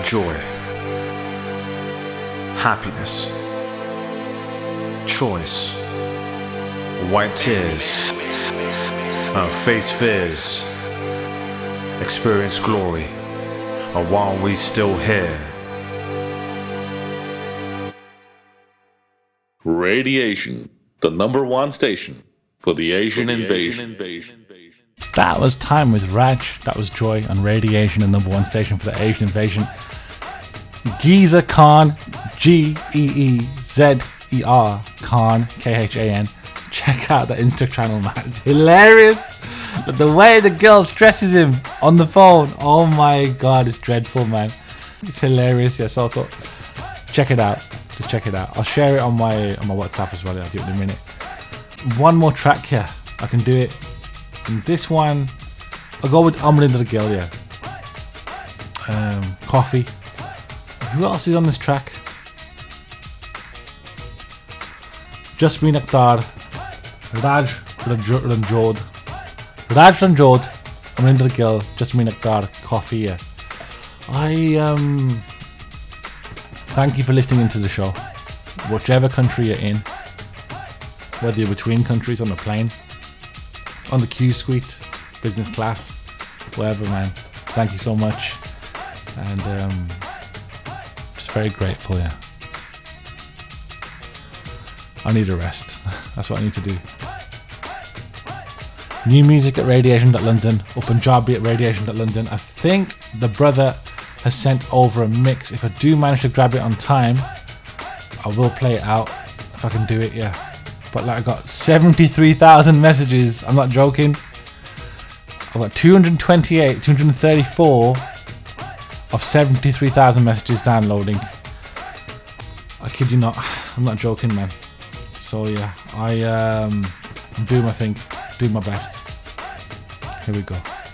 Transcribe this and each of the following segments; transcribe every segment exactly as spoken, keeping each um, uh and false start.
joy, happiness, choice, wipe tears, uh, face fears, experience glory, and while we still here. Radiation, the number one station for the Asian, for the invasion. Asian invasion. That was Time with Raj. That was Joy on Radiation, the number one station for the Asian invasion. Geezer Khan, G E E Z E R Khan, K H A N. Check out the Insta channel, man. It's hilarious. But the way the girl stresses him on the phone, oh my god, it's dreadful, man. It's hilarious. Yeah, so I thought, check it out. Just check it out. I'll share it on my on my WhatsApp as well. I'll do it in a minute. One more track here. I can do it. And this one, I'll go with Amarinda the Girl, yeah. Um, Coffee. Who else is on this track? Jasmine Akhtar, Raj Ranjod, Raj Ranjod, Amarinda the Girl, Jasmine Akhtar, Coffee, yeah. I um, thank you for listening into the show. Whichever country you're in, whether you're between countries on the plane, on the Q suite, business class, whatever, man. Thank you so much. And um, just very grateful, yeah. I need a rest. That's what I need to do. New music at radiation dot london, or Punjabi at radiation dot london. I think the brother has sent over a mix. If I do manage to grab it on time, I will play it out if I can do it, yeah. But like I got seventy-three thousand messages. I'm not joking. I've got two hundred twenty-eight, two hundred thirty-four of seventy-three thousand messages downloading. I kid you not. I'm not joking, man. So yeah, I um, I'm doing my thing, doing my best. Here we go.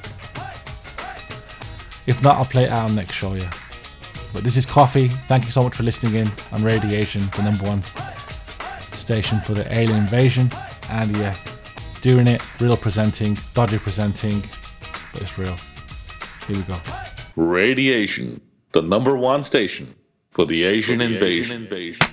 If not, I'll play it out on next show, yeah. But this is Coffee. Thank you so much for listening in on Radiation, the number one station for the alien invasion. And yeah, doing it, real presenting, dodgy presenting, but it's real. Here we go. Radiation, the number one station for the Asian, for the invasion. Asian invasion.